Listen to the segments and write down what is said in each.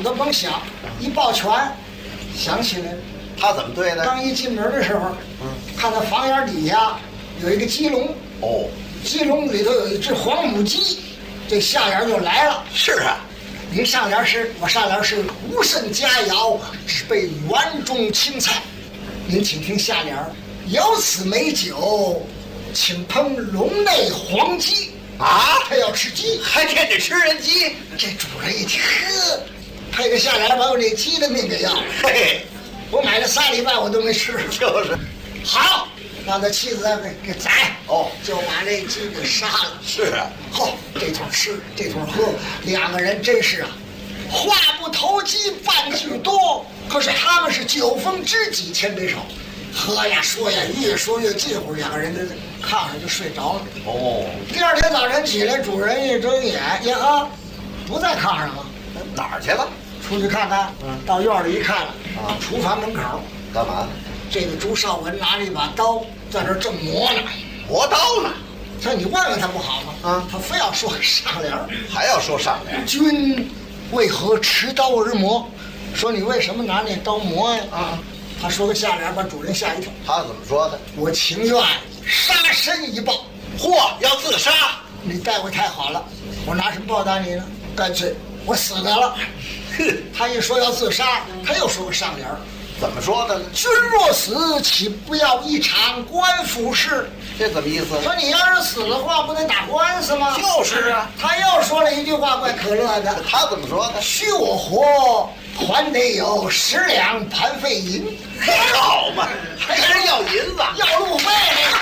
想都甭想，一抱拳，想起来了。 他怎么对的？ 刚一进门的时候，看到房檐底下有一个鸡笼， 哦， 鸡笼里头有一只黄母鸡，这下联就来了。 是啊， 您上联是，我上联是无甚佳肴，只备园中青菜。您请听下联，有此美酒，请烹笼内黄鸡。 啊， 他要吃鸡， 还惦记吃人鸡。 这主人一听，呵，配个下联把我这鸡的命给要了。 嘿， 我买了3礼拜我都没吃。 就是， 好，让他妻子给宰。 哦， 就把这鸡给杀了。 是啊， 好，这通吃，这通喝，两个人真是啊，话不投机半句多。可是他们是酒逢知己千杯少，喝呀说呀，越说越近乎，两个人在炕上就睡着了。 哦， 第二天早晨起来，主人一睁眼，呀哈，不在炕上了， 哪儿去了？ 出去看看。到院里一看了，厨房门口， 干嘛？ 这个朱绍文拿着一把刀在这正磨呢。 磨刀呢？ 他说你问问他不好吗？他非要说上联， 还要说上联。 君为何持刀而磨？说你为什么拿那刀磨呀？他说个下联，把主人吓一跳。 他怎么说的？ 我情愿杀身以报。 嚯，要自杀？ 你待我太好了，我拿什么报答你呢？干脆我死得了。 哼， 他一说要自杀，他又说个上联， 怎么说的呢？ 君若死，岂不要一场官府事？ 这怎么意思？ 说你要是死的话，不得打官司吗？ 就是啊。 他又说了一句话，怪可乐的。 他怎么说的？ 许我活，还得有10两盘费银。 好嘛，还跟人要银子， 要路费。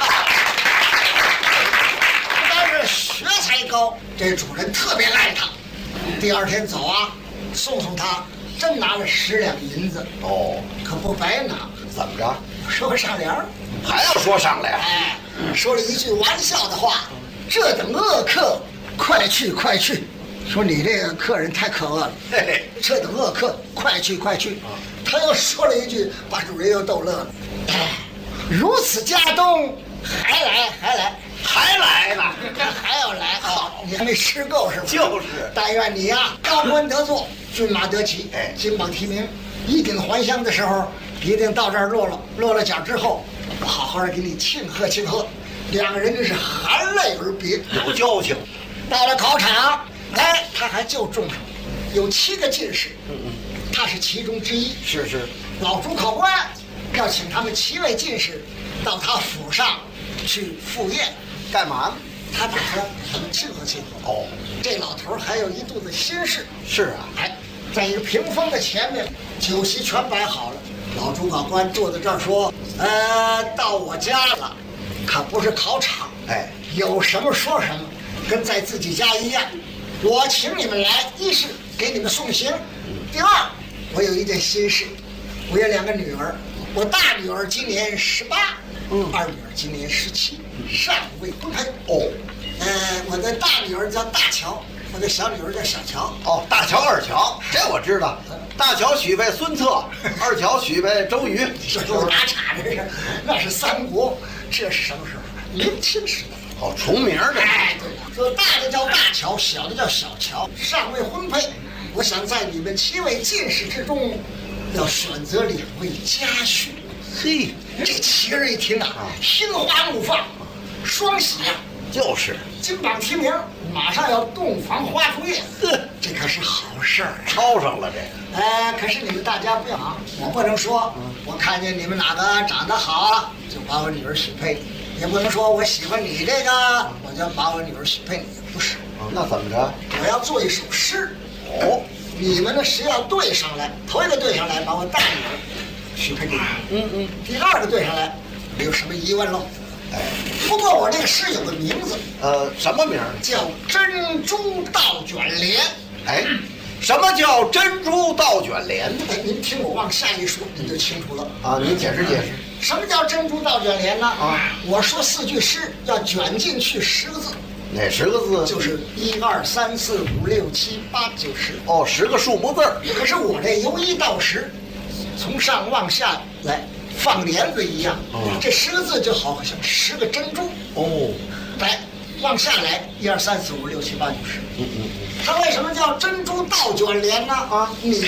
不但是学才高，这主人特别爱他。第二天走啊，送他，真拿了10两银子。 哦， 可不白拿。 怎么着？ 说个上联， 还要说上联？ 哎，说了一句玩笑的话：这等恶客，快去快去！说你这个客人太可恶了。 嘿嘿， 这等恶客，快去快去！他又说了一句，把主人又逗乐了。如此家东，还来还来还来呢？ 还要来啊！你还没吃够是吧？ 就是。 但愿你呀，高官得坐，骏马得骑，金榜题名，衣锦还乡的时候，一定到这儿落了脚之后，我好好的给你庆贺庆贺。两个人真是含泪而别， 有交情。 到了考场，哎，他还就中上，有7个进士，他是其中之一。 是。 老主考官要请他们7位进士到他府上去赴宴， 干嘛呢？ 他打算庆贺庆贺。 哦， 这老头还有一肚子心事。 是啊。 哎，在一个屏风的前面，酒席全摆好了。老主考官坐在这儿说：“到我家了，可不是考场。 哎， 有什么说什么，跟在自己家一样。我请你们来，一是给你们送行，第二，我有一件心事。我有2个女儿，我大女儿今年18，二女儿今年17，尚未婚配。 哦， 我的大女儿叫大乔，我的小女儿叫小乔。 哦，大乔、二乔，这我知道。大乔许配孙策，二乔许配周瑜。 这都打岔，这是，那是三国，这是什么时候？明清时代。 哦，重名的。 哎，对了，说大的叫大乔，小的叫小乔，尚未婚配。我想在你们7位进士之中，要选择2位家婿。 嘿， 这7人一听啊，心花怒放，双喜啊！ 就是金榜题名，马上要洞房花烛夜，这可是好事儿。 抄上了这个。 可是你们大家不要啊，我不能说，我看见你们哪个长得好啊，就把我女儿许配你；也不能说我喜欢你这个，我就把我女儿许配你。不是， 那怎么着？ 我要做一首诗。 哦， 你们呢谁要对上来，头一个对上来，把我大女儿许配给你。第2个对上来，没有什么疑问喽。 哎， 不过我这个诗有个名字， 什么名儿？ 叫《珍珠倒卷帘》。 哎，什么叫珍珠倒卷帘？ 哎，您听我往下一说，您就清楚了啊。您解释解释。 什么叫珍珠倒卷帘呢？ 啊， 我说4句诗要卷进去10个字。 哪10个字？ 就是1、2、3、4、5、6、7、8、9、10。 哦，10个数目字儿。 可是我这由1到10，从上往下来放帘子一样。这10个字就好像10个珍珠。 哦， 来往下来1、2、3、4、5、6、7、8、9、10。它为什么叫珍珠倒卷帘呢？你